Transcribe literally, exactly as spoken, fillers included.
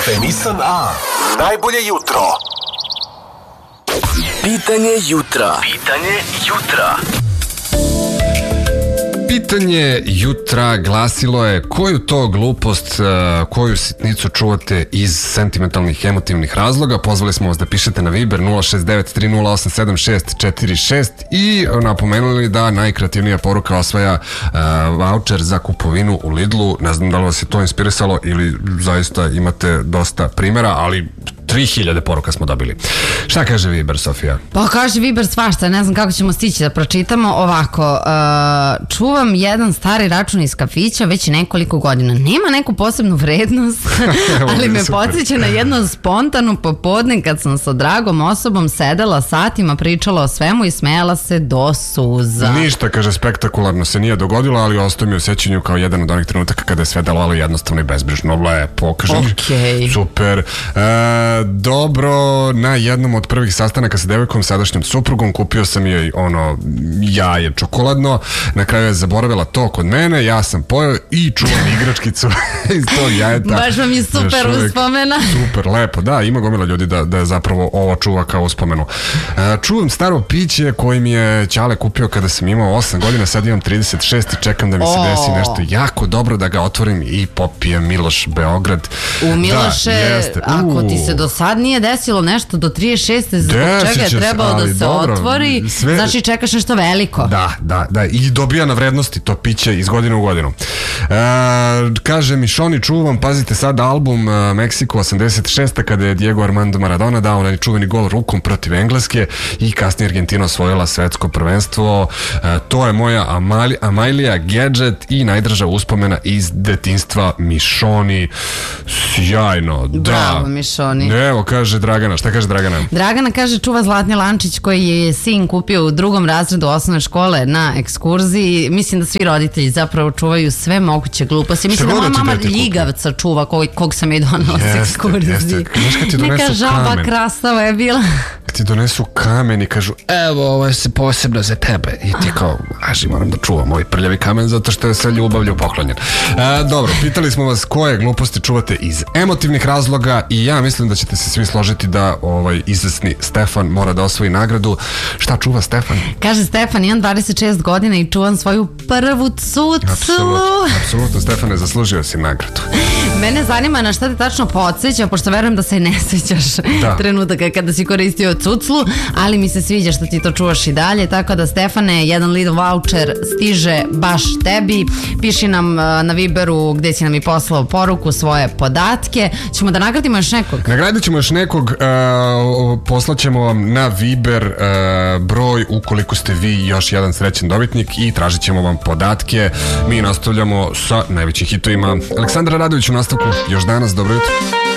Definisan A. Najbolje jutro. Pitanje jutra. Pitanje jutra. Pitanje jutra glasilo je: koju to glupost, koju sitnicu čuvate iz sentimentalnih, emotivnih razloga? Pozvali smo vas da pišete na Viber nula šest devet tri nula osam sedam šest četiri šest i napomenuli da najkreativnija poruka osvaja uh, vaučer za kupovinu u Lidlu. Ne znam da li vas je to inspirisalo ili zaista imate dosta primjera, ali tri hiljade poruka smo dobili. Šta kaže Viber, Sofija? Pa kaže Viber svašta, ne znam kako ćemo stići da pročitamo. Ovako, uh, čuvam jedan stari račun iz kafića već nekoliko godina. Nema neku posebnu vrednost, ali me podsjeća na jedno spontano popodne kad sam sa dragom osobom sedela satima, pričala o svemu i smejala se do suza. Ništa, kaže, spektakularno se nije dogodilo, ali ostaje mi u sjećanju kao jedan od onih trenutaka kada je sve delovalo jednostavno i bezbrižno. Lepo, kaže. Okay. Super. Uh, Dobro, na jednom od prvih sastanaka sa devojkom, sadašnjom suprugom, kupio sam joj ono jaje čokoladno. Na kraju je zaboravila to kod mene, ja sam pojeo i čuvam igračkicu iz tog jajeta. Baš vam je super uspomena. Super, lepo, da, ima gomila ljudi da, da zapravo ovo čuva kao uspomenu. Uh, čuvam staro piće koji mi je Ćale kupio kada sam imao osam godina, sad imam trideset šest i čekam da mi se oh. desi nešto jako dobro, da ga otvorim i popijem. Miloš, Beograd. U Miloše, da, ako ti se do sad nije desilo nešto do trideset šeste, zbog čega je trebalo da se dobro, otvori, sve... znači čekaš nešto veliko. Da, da, da, i dobija na vrednosti to piće iz godine u godinu. E, kaže mi Šoni, čuvam, pazite sad album uh, Meksiko osamdeset šesta kada je Diego Armando Maradona dao onaj čuveni gol rukom protiv Engleske i kasnije Argentina osvojila svetsko prvenstvo. E, to je moja Amali, Amailija Gadget i najdraža uspomena iz detinjstva. Mišoni, sjajno. Bravo, da. Mišoni. Evo, kaže Dragana. Šta kaže Dragana? Dragana kaže čuva zlatni lančić koji je sin kupio u drugom razredu osnovne škole na ekskurziji. Mislim da svi roditelji zapravo čuvaju sve moguće gluposti. Mislim da moja mama ljigavca čuva kog, kog sam joj donala s ekskurziji. Jeste. Neka žaba kamen. Krastava je bila. Kad ti donesu kamen i kažu evo, ovo je se posebno za tebe. I ti kao, aži, moram da čuvam ovaj prljavi kamen zato što je sve ljubavlju poklonjen. E, dobro, pitali smo vas koje gluposti čuvate iz emotivnih razloga i ja mislim da ćete se svi složiti da ovaj izvesni Stefan mora da osvoji nagradu. Šta čuva Stefan? Kaže Stefan, imam dvadeset šest godina i čuvam svoju prvu cuclu. Apsolutno, apsolutno, Stefane, zaslužio si nagradu. Mene zanima na šta te tačno podsjeća, pošto verujem da se ne sećaš da. trenutaka kada si koristio cuclu, ali mi se sviđa što ti to čuvaš i dalje, tako da Stefane, jedan Lidl voucher stiže baš tebi. Piši nam na Viberu gde si nam i poslao poruku, svoje podatke. Ćemo da nagradimo još nekog? Nagradit ćemo još nekog, uh, poslaćemo vam na Viber uh, broj ukoliko ste vi još jedan srećan dobitnik i tražit ćemo vam podatke. Mi nastavljamo sa najvećim hitovima. Aleksandra Radović u nastavku još danas, dobro jutro.